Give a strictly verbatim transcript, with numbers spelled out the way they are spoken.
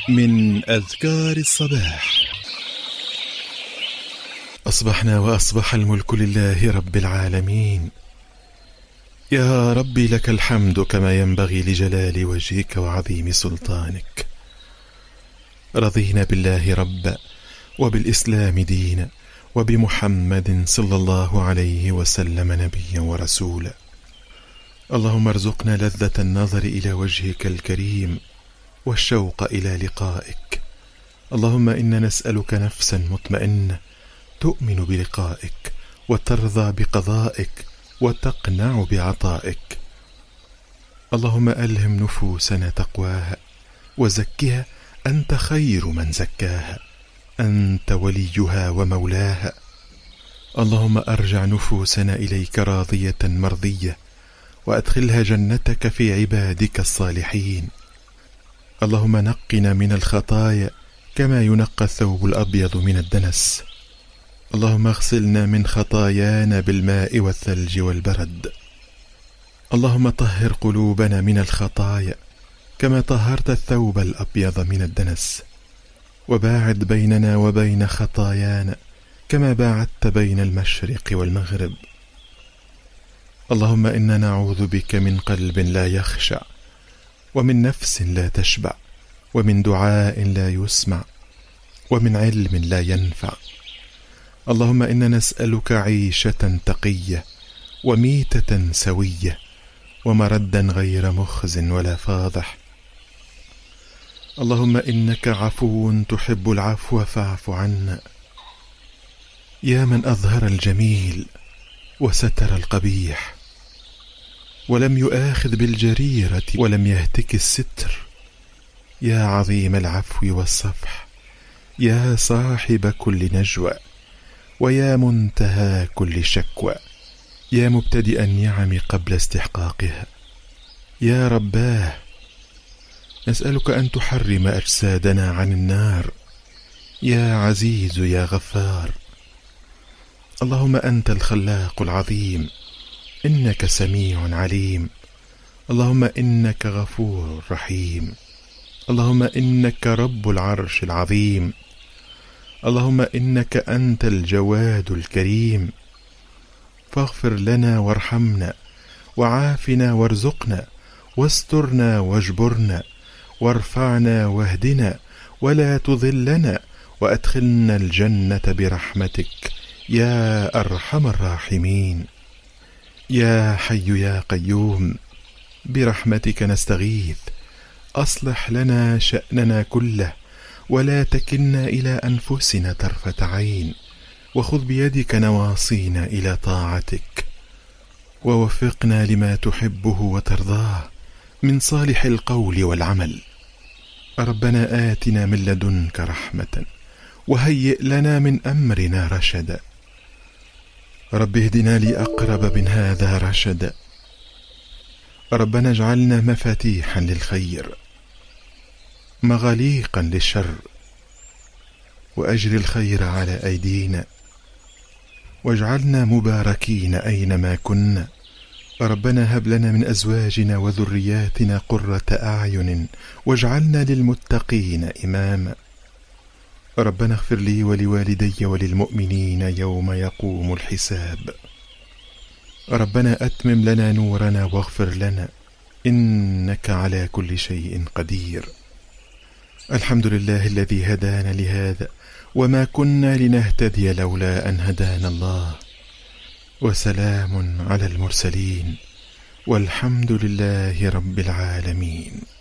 من أذكار الصباح. أصبحنا وأصبح الملك لله رب العالمين. يا ربي لك الحمد كما ينبغي لجلال وجهك وعظيم سلطانك. رضينا بالله ربا وبالإسلام دينا وبمحمد صلى الله عليه وسلم نبيا ورسولا. اللهم ارزقنا لذة النظر إلى وجهك الكريم والشوق إلى لقائك. اللهم إنا نسألك نفسا مطمئنة تؤمن بلقائك وترضى بقضائك وتقنع بعطائك. اللهم ألهم نفوسنا تقواها وزكها، أنت خير من زكاها، أنت وليها ومولاها. اللهم أرجع نفوسنا إليك راضية مرضية، وأدخلها جنتك في عبادك الصالحين. اللهم نقنا من الخطايا كما ينقى الثوب الأبيض من الدنس. اللهم اغسلنا من خطايانا بالماء والثلج والبرد. اللهم طهر قلوبنا من الخطايا كما طهرت الثوب الأبيض من الدنس، وباعد بيننا وبين خطايانا كما باعدت بين المشرق والمغرب. اللهم إنا نعوذ بك من قلب لا يخشع، ومن نفس لا تشبع، ومن دعاء لا يسمع، ومن علم لا ينفع. اللهم إنا نسألك عيشة تقية وميتة سوية ومردا غير مخز ولا فاضح. اللهم إنك عفو تحب العفو فاعف عنا. يا من أظهر الجميل وستر القبيح ولم يؤاخذ بالجريرة ولم يهتك الستر، يا عظيم العفو والصفح، يا صاحب كل نجوى، ويا منتهى كل شكوى، يا مبتدئ النعم قبل استحقاقها. يا رباه، نسألك أن تحرم أجسادنا عن النار. يا عزيز يا غفار. اللهم أنت الخلاق العظيم، إنك سميع عليم. اللهم إنك غفور رحيم. اللهم إنك رب العرش العظيم. اللهم إنك أنت الجواد الكريم. فاغفر لنا وارحمنا وعافنا وارزقنا واسترنا واجبرنا وارفعنا واهدنا ولا تضلنا وأدخلنا الجنة برحمتك يا أرحم الراحمين. يا حي يا قيوم، برحمتك نستغيث، أصلح لنا شأننا كله ولا تكلنا إلى أنفسنا طرفة عين، وخذ بيدك نواصينا إلى طاعتك، ووفقنا لما تحبه وترضاه من صالح القول والعمل. ربنا آتنا من لدنك رحمة وهيئ لنا من أمرنا رشدا. رب اهدنا لأقرب من هذا رشدا. ربنا اجعلنا مفاتيحا للخير مغاليقا للشر، وأجر الخير على أيدينا، واجعلنا مباركين أينما كنا. ربنا هب لنا من أزواجنا وذرياتنا قرة أعين واجعلنا للمتقين إماما. ربنا اغفر لي ولوالدي وللمؤمنين يوم يقوم الحساب. ربنا أتمم لنا نورنا واغفر لنا، إنك على كل شيء قدير. الحمد لله الذي هدانا لهذا وما كنا لنهتدي لولا أن هدانا الله. وسلام على المرسلين والحمد لله رب العالمين.